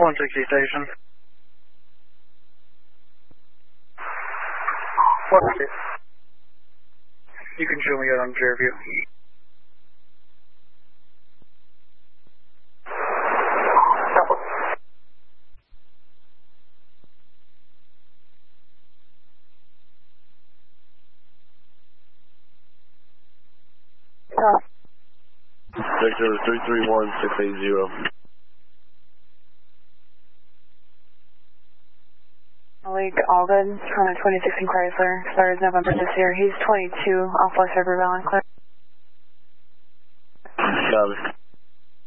160 station. What's it? You can show me out on rear view. Victor 331680. Malik Alden, 2016 Chrysler, started November this year. He's 22 off West River Bound, clear.